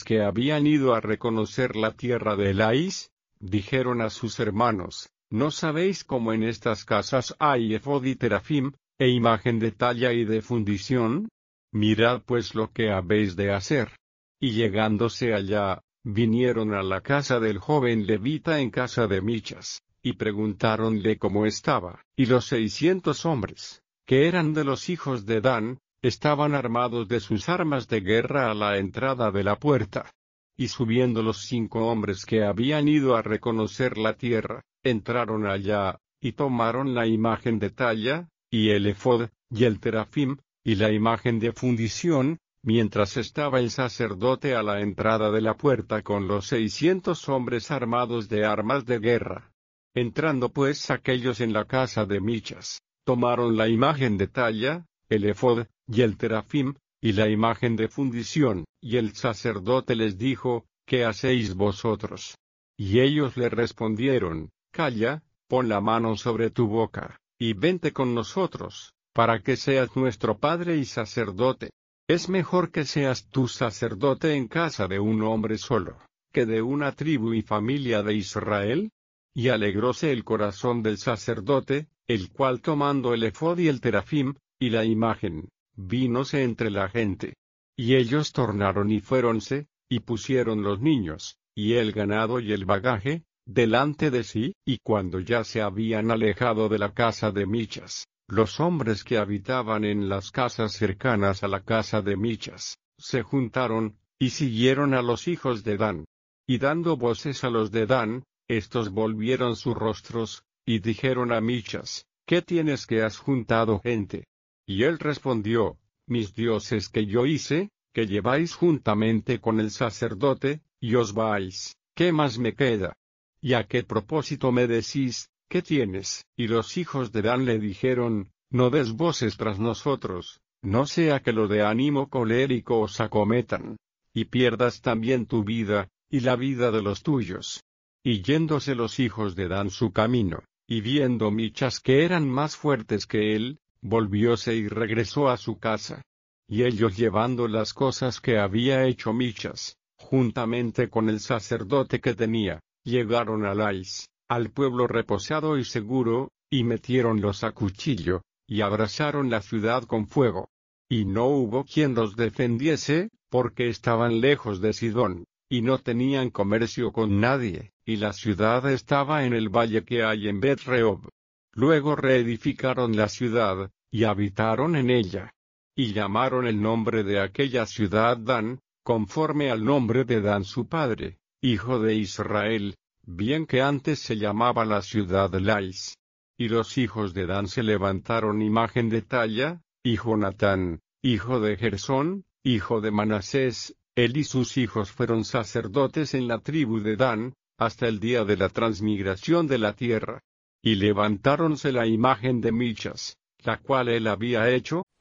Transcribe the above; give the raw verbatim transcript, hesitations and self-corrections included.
que habían ido a reconocer la tierra de Lais, dijeron a sus hermanos: ¿No sabéis cómo en estas casas hay efod y terafim, e imagen de talla y de fundición? Mirad pues lo que habéis de hacer. Y llegándose allá, vinieron a la casa del joven levita en casa de Michas, y preguntáronle cómo estaba. Y los seiscientos hombres, que eran de los hijos de Dan, estaban armados de sus armas de guerra a la entrada de la puerta. Y subiendo los cinco hombres que habían ido a reconocer la tierra, entraron allá, y tomaron la imagen de talla, y el efod, y el terafim, y la imagen de fundición, mientras estaba el sacerdote a la entrada de la puerta con los seiscientos hombres armados de armas de guerra. Entrando pues aquellos en la casa de Michas, tomaron la imagen de talla, el efod, y el terafim, y la imagen de fundición, y el sacerdote les dijo: ¿Qué hacéis vosotros? Y ellos le respondieron: Calla, pon la mano sobre tu boca, y vente con nosotros, para que seas nuestro padre y sacerdote. Es mejor que seas tú sacerdote en casa de un hombre solo, que de una tribu y familia de Israel. Y alegróse el corazón del sacerdote, el cual tomando el efod y el terafim, y la imagen, vínose entre la gente. Y ellos tornaron y fuéronse, y pusieron los niños, y el ganado y el bagaje, delante de sí. Y cuando ya se habían alejado de la casa de Michas, los hombres que habitaban en las casas cercanas a la casa de Michas, se juntaron, y siguieron a los hijos de Dan. Y dando voces a los de Dan, estos volvieron sus rostros, y dijeron a Michas: ¿Qué tienes que has juntado gente? Y él respondió: Mis dioses que yo hice, que lleváis juntamente con el sacerdote, y os vais, ¿qué más me queda? ¿Y a qué propósito me decís: ¿qué tienes? Y los hijos de Dan le dijeron: No des voces tras nosotros, no sea que lo de ánimo colérico os acometan, y pierdas también tu vida, y la vida de los tuyos. Y yéndose los hijos de Dan su camino, y viendo Michas que eran más fuertes que él, volvióse y regresó a su casa. Y ellos llevando las cosas que había hecho Michas, juntamente con el sacerdote que tenía, llegaron a Lais, al pueblo reposado y seguro, y metiéronlos a cuchillo, y abrasaron la ciudad con fuego. Y no hubo quien los defendiese, porque estaban lejos de Sidón, y no tenían comercio con nadie, y la ciudad estaba en el valle que hay en Bet-rehob. Luego reedificaron la ciudad, y habitaron en ella. Y llamaron el nombre de aquella ciudad Dan, conforme al nombre de Dan su padre, hijo de Israel, bien que antes se llamaba la ciudad Lais. Y los hijos de Dan se levantaron imagen de talla, y Jonatán, hijo de Gersón, hijo de Manasés, él y sus hijos fueron sacerdotes en la tribu de Dan, hasta el día de la transmigración de la tierra. Y levantáronse la imagen de Michas, la cual él había hecho,